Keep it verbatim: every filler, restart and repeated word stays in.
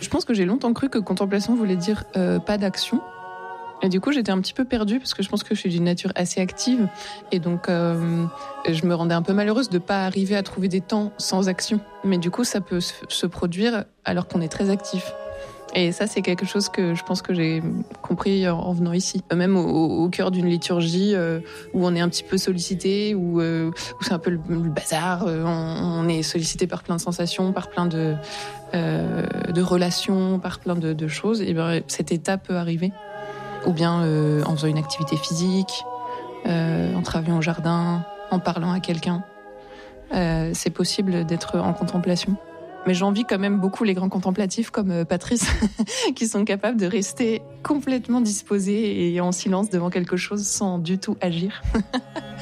Je pense que j'ai longtemps cru que contemplation voulait dire euh, pas d'action. Et du coup, j'étais un petit peu perdue parce que je pense que je suis d'une nature assez active. Et donc, euh, je me rendais un peu malheureuse de ne pas arriver à trouver des temps sans action. Mais du coup, ça peut se produire alors qu'on est très actif. Et ça, c'est quelque chose que je pense que j'ai compris en venant ici. Même au, au cœur d'une liturgie euh, où on est un petit peu sollicité, où, euh, où c'est un peu le, le bazar. Euh, on, on est sollicité par plein de sensations, par plein de, euh, de relations, par plein de, de choses. Et bien, cet état peut arriver. Ou bien euh, en faisant une activité physique, euh, en travaillant au jardin, en parlant à quelqu'un. Euh, c'est possible d'être en contemplation. Mais j'envie quand même beaucoup les grands contemplatifs comme euh, Patrice, qui sont capables de rester complètement disposés et en silence devant quelque chose sans du tout agir.